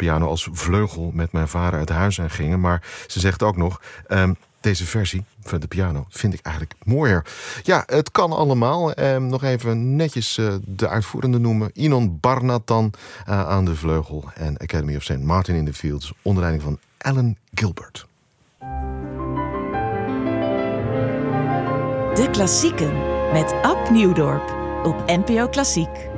piano als vleugel met mijn vader het huis in gingen. Maar ze zegt ook nog, deze versie van de piano vind ik eigenlijk mooier. Ja, het kan allemaal. Nog even netjes de uitvoerende noemen. Inon Barnatan aan de vleugel en Academy of St. Martin in the Fields onder leiding van Alan Gilbert. De Klassieken met Ab Nieuwdorp op NPO Klassiek.